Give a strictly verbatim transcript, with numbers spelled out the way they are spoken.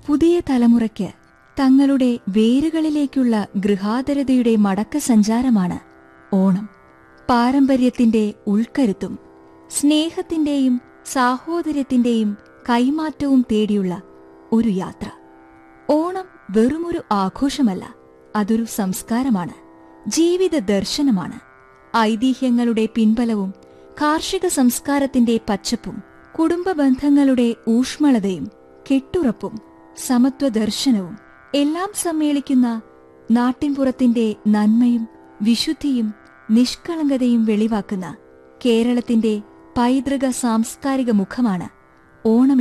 പുതിയ തലമുറയ്ക്ക് തങ്ങളുടെ വേരുകളിലേക്കുള്ള ഗൃഹാതരതയുടെ മടക്ക സഞ്ചാരമാണ് ഓണം. പാരമ്പര്യത്തിന്റെ ഉൾക്കരുത്തും സ്നേഹത്തിന്റെയും സാഹോദര്യത്തിന്റെയും കൈമാറ്റവും തേടിയുള്ള ഒരു യാത്ര. ഓണം വെറുമൊരു ആഘോഷമല്ല, അതൊരു സംസ്കാരമാണ്, ജീവിത ദർശനമാണ്. ഐതിഹ്യങ്ങളുടെ പിൻബലവും കാർഷിക സംസ്കാരത്തിന്റെ പച്ചപ്പും കുടുംബ ബന്ധങ്ങളുടെ ഊഷ്മളതയും കെട്ടുറപ്പും സമത്വദർശനവും എല്ലാം സമ്മേളിക്കുന്ന നാട്ടിൻപുറത്തിന്റെ നന്മയും വിശുദ്ധിയും നിഷ്കളങ്കതയും വെളിവാക്കുന്ന കേരളത്തിന്റെ പൈതൃക സാംസ്കാരിക മുഖമാണ് ഓണം.